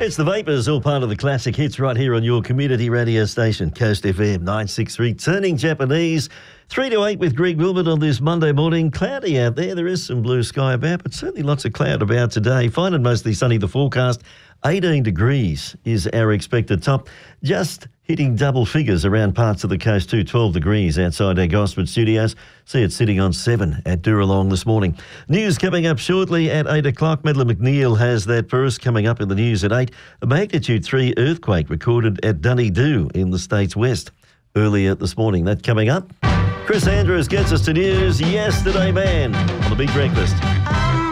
It's the Vapors, all part of the classic hits right here on your community radio station, Coast FM 963. Turning Japanese, 3 to 8 with Greg Wilmot on this Monday morning. Cloudy out there. There is some blue sky about, but certainly lots of cloud about today. Fine and mostly sunny, the forecast. 18 degrees is our expected top. Just hitting double figures around parts of the coast too. 12 degrees outside our Gosford studios. See it sitting on 7 at Dooralong this morning. News coming up shortly at 8 o'clock. Medley McNeil has that for us. Coming up in the news at 8. A magnitude 3 earthquake recorded at Dunedoo in the state's west earlier this morning. That coming up. Chris Andrews gets us to news yesterday, man, on The Big Breakfast.